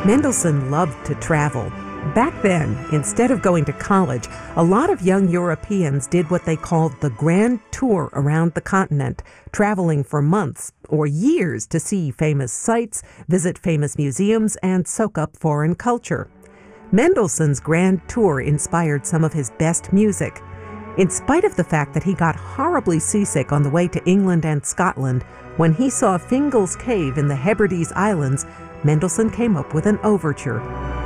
Mendelssohn loved to travel. Back then, instead of going to college, a lot of young Europeans did what they called the Grand Tour around the continent, traveling for months or years to see famous sights, visit famous museums, and soak up foreign culture. Mendelssohn's Grand Tour inspired some of his best music. In spite of the fact that he got horribly seasick on the way to England and Scotland, when he saw Fingal's Cave in the Hebrides Islands, Mendelssohn came up with an overture.